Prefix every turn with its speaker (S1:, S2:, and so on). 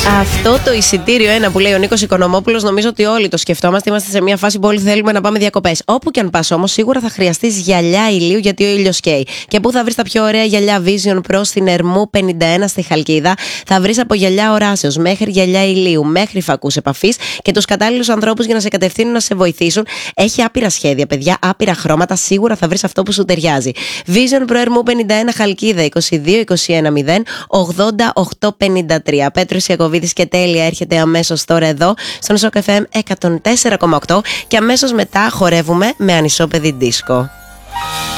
S1: Αυτό το εισιτήριο ένα που λέει ο Νίκος Οικονομόπουλος, νομίζω ότι όλοι το σκεφτόμαστε. Είμαστε σε μια φάση που όλοι θέλουμε να πάμε διακοπές. Όπου και αν πας όμως, σίγουρα θα χρειαστείς γυαλιά ηλίου, γιατί ο ήλιος καίει. Και πού θα βρεις τα πιο ωραία γυαλιά? Vision Pro στην Ερμού 51 στη Χαλκίδα. Θα βρεις από γυαλιά οράσεως μέχρι γυαλιά ηλίου, μέχρι φακούς επαφής και τους κατάλληλους ανθρώπους για να σε κατευθύνουν, να σε βοηθήσουν. Έχει άπειρα σχέδια, παιδιά, άπειρα χρώματα. Σίγουρα θα βρεις αυτό που σου ταιριάζει. Vision Pro Ερμού 51 Χαλκίδα 22-21-0 88-53. Πέτρος Ιακωβίδης και Τέλεια έρχεται αμέσως τώρα εδώ στον Shock FM 104,8 και αμέσως μετά χορεύουμε με Ανισόπεδη Δίσκο.